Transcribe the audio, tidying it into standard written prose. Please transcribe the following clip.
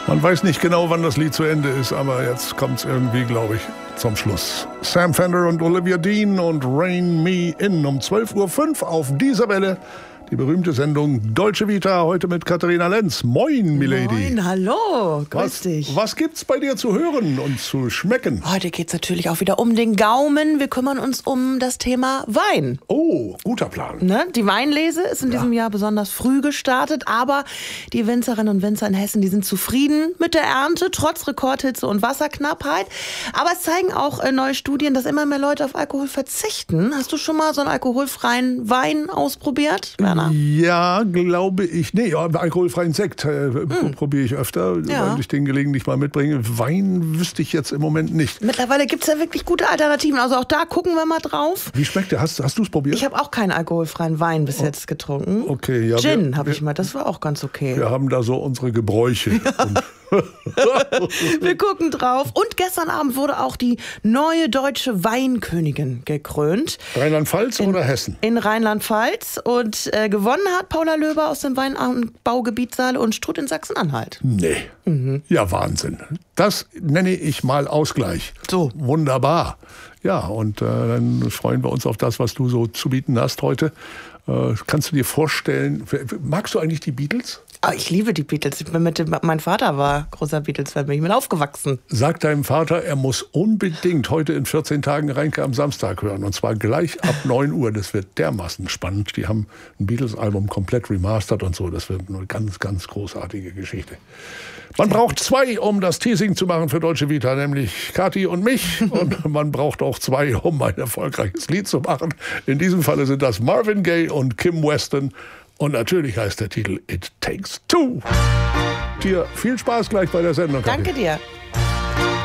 Man weiß nicht genau, wann das Lied zu Ende ist, aber jetzt kommt es irgendwie, glaube ich, zum Schluss. Sam Fender und Olivia Dean und Rain Me In um 12.05 Uhr auf dieser Welle. Die berühmte Sendung Dolce Vita, heute mit Katharina Lenz. Moin, Milady. Moin, hallo, grüß dich. Was gibt's bei dir zu hören und zu schmecken? Heute geht's natürlich auch wieder um den Gaumen. Wir kümmern uns um das Thema Wein. Oh, guter Plan. Ne? Die Weinlese ist in diesem Jahr besonders früh gestartet, aber die Winzerinnen und Winzer in Hessen, die sind zufrieden mit der Ernte, trotz Rekordhitze und Wasserknappheit. Aber es zeigen auch neue Studien, dass immer mehr Leute auf Alkohol verzichten. Hast du schon mal so einen alkoholfreien Wein ausprobiert, Werner? Ja, glaube ich. Nee, alkoholfreien Sekt probiere ich öfter, weil ich den gelegentlich mal mitbringe. Wein wüsste ich jetzt im Moment nicht. Mittlerweile gibt es ja wirklich gute Alternativen. Also auch da gucken wir mal drauf. Wie schmeckt der? Hast du es probiert? Ich habe auch keinen alkoholfreien Wein bis jetzt getrunken. Okay, ja. Gin habe ich mal, das war auch ganz okay. Wir haben da so unsere Gebräuche. Wir gucken drauf. Und gestern Abend wurde auch die neue deutsche Weinkönigin gekrönt. Rheinland-Pfalz oder Hessen? In Rheinland-Pfalz. Und gewonnen hat Paula Löber aus dem Weinbaugebiet Saale und Struth in Sachsen-Anhalt. Nee. Ja, Wahnsinn. Das nenne ich mal Ausgleich. So. Wunderbar. Ja, und dann freuen wir uns auf das, was du so zu bieten hast heute. Kannst du dir vorstellen, magst du eigentlich die Beatles? Oh, ich liebe die Beatles. Mein Vater war großer Beatles-Fan, bin ich mit aufgewachsen. Sag deinem Vater, er muss unbedingt heute in 14 Tagen Reinke am Samstag hören. Und zwar gleich ab 9 Uhr. Das wird dermaßen spannend. Die haben ein Beatles-Album komplett remastert und so. Das wird eine ganz, ganz großartige Geschichte. Man braucht zwei, um das Teasing zu machen für Dolce Vita, nämlich Kathi und mich. Und man braucht auch zwei, um ein erfolgreiches Lied zu machen. In diesem Falle sind das Marvin Gaye und Kim Weston. Und natürlich heißt der Titel It Takes Two. Dir viel Spaß gleich bei der Sendung. Danke dir.